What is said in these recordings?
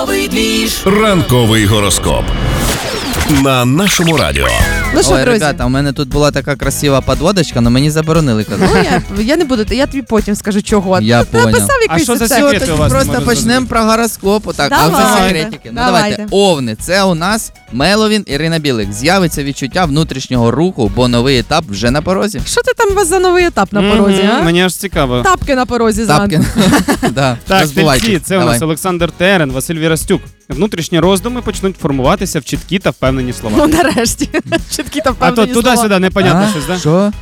Ранковий гороскоп на нашому радіо. Ну що, Ой, друзі? ребята, у мене тут була така красива подводочка, але мені заборонили казати. Ну, я не буду, я тобі потім скажу, чого. Я Ти поняв. написав якийсь що за це. секрет? Тоді у вас просто може почнемо про гороскоп. Так, а Давайте. це секретики. Ну давайте. Овни, це у нас Меловін Ірина Білик. З'явиться відчуття внутрішнього руху, бо новий етап вже на порозі. Що ти там у вас за новий етап на порозі, а? Мені аж цікаво. Тапки на порозі Тапки. Так, Розбивайте. тельці, це у Давай. нас Олександр Терен, Василь Вірастюк. Внутрішні роздуми почнуть формуватися в чіткі та впевнені слова. Ну, нарешті. Чіткі та А впевнені то слова. туди-сюди непонятно щось, да? Що?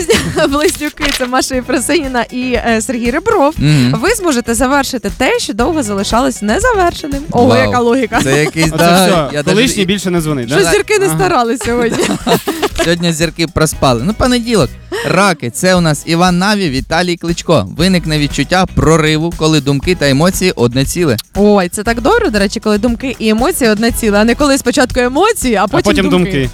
Близнюки – це Маша Єфросиніна і Сергій Ребров. Мгм. Ви зможете завершити те, що довго залишалось незавершеним. Ого, Вау. яка логіка. Це якийсь, Оце все, я колишній даже... більше не дзвонить, Що да? зірки не Ага. старались сьогодні. Сьогодні зірки проспали. Ну, понеділок. Раки, це у нас Іван Наві, Віталій Кличко. Виникне відчуття прориву, коли думки та емоції одне ціле. Ой, це так добре, до речі, коли думки і емоції одне ціле, а не коли спочатку емоції, а А потім, потім думки.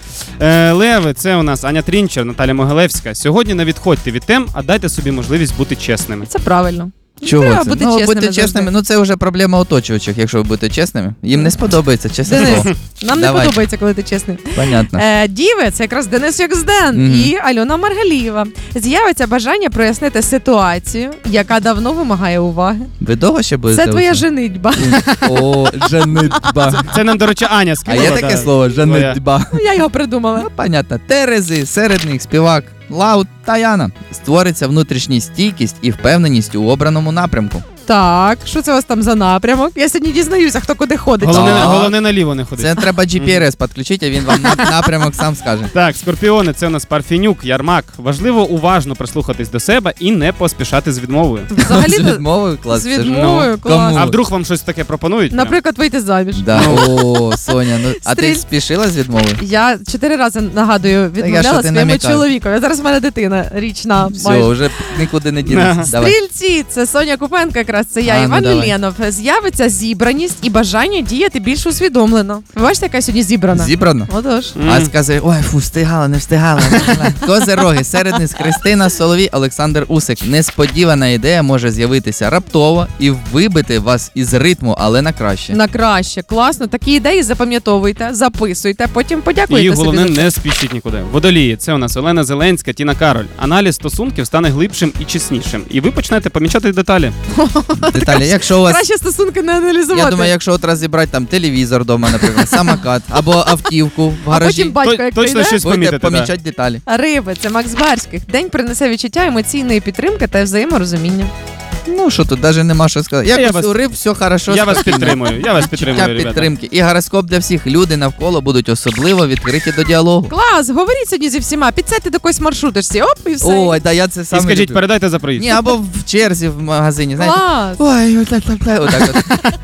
Леви, це у нас Аня Трінчер, Наталя Могилевська. Сьогодні не відходьте від тем, а дайте собі можливість бути чесними. Це правильно. Чого Треба це? бути Ну, чесними бути чесними, завжди. ну це вже проблема оточуючих, якщо ви будете чесними. Їм не сподобається, чесне Денис, слово. нам не Давай. подобається, коли ти чесний. Понятно. Діви, це якраз Денис Якзден Мгм. і Альона Маргалієва. З'явиться бажання прояснити ситуацію, яка давно вимагає уваги. Ви довго ще будете? Це твоя оце? женитьба. О, женитьба. Це нам, до речі, Аня А скинула. є таке да. слово женитьба? Ну, я його придумала. Ну, понятно. Терези, серед них співак Лаут та Яна. Створиться внутрішня стійкість і впевненість у обраному напрямку. Так, що це у вас там за напрямок? Я сьогодні дізнаюся, хто куди ходить. Головне, А. головне наліво не ходить. Це треба GPS підключити, а він вам напрямок сам скаже. Так, скорпіони, це у нас Парфенюк, Ярмак. Важливо уважно прислухатись до себе і не поспішати з відмовою. З Взагалі, відмовою клас. з це ж, відмовою, ну, клас. кому? А вдруг вам щось таке пропонують? прям? наприклад, вийти заміж. Да. О, Соня, ну а ти Стріль. спішила з відмовою? Я 4 рази, нагадую, я відмовляла що, ти своєму намікаю? чоловіку. Я зараз в мене дитина річна. Все, майже. вже нікуди не дінеться. Давай. Стрільці, це Соня Купенко якраз, це я, А, ну Іван давай. Люленов. З'явиться зібраність і бажання діяти більш усвідомлено. Ви бачите, яка сьогодні зібрана? Зібрано? Отож. А сказати, ой, фу, встигала, не встигала. Козироги, серед них Христина Соловій, Олександр Усик. Несподівана ідея може з'явитися раптово і вибити вас із ритму, але на краще. На краще, класно. Такі ідеї запам'ятовуйте, записуйте, потім подякуйте І собі. головне, за це. не спішіть нікуди. Водолії, це у нас Олена Зеленська, Тіна Кароль. Аналіз стосунків стане глибшим і чеснішим. І ви почнете помічати деталі. Деталі, якщо у вас... Краще стосунки не аналізувати. Я думаю, якщо от розібрати там телевізор вдома, наприклад, самокат, або автівку в а гаражі, потім батько, як Точно прийде. щось будете помітити. Да. помічати деталі. Риби, це Макс Барських. День принесе відчуття емоційної підтримки та взаєморозуміння. Ну що тут, навіть нема що сказати. Я Якось вас- у риб все хорошо. Я вас спокійно. підтримую. Я вас підтримую, Відчуття ребята. підтримки. І гороскоп для всіх. Люди навколо будуть особливо відкриті до діалогу. Клас, говоріть сьогодні зі всіма, підсядьте до якоїсь маршруточці, оп, і все. Ой, да я це І сам скажіть, люблю. передайте за проїзд. Ні, або в черзі в магазині, знаєте. Клас. Ой, отак от.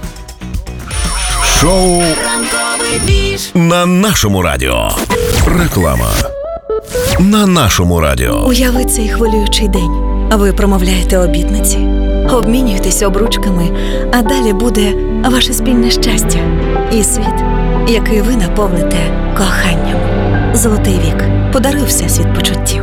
Шоу на нашому радіо. Реклама на нашому радіо. Уяви цей хвилюючий день. Ви промовляєте обітниці, обмінюєтесь обручками, а далі буде ваше спільне щастя і світ, який ви наповните коханням. Золотий вік. Подаруй всесвіт почуттів.